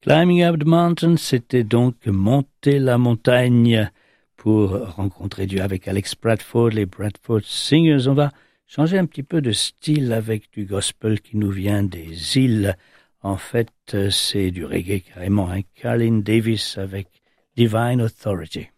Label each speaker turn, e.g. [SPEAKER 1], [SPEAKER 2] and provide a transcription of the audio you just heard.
[SPEAKER 1] Climbing Up the Mountain, c'était donc monter la montagne pour rencontrer Dieu avec Alex Bradford, les Bradford Singers. On va changer un petit peu de style avec du gospel qui nous vient des îles. En fait, c'est du reggae carrément, hein. Carlin Davis avec Divine Authority.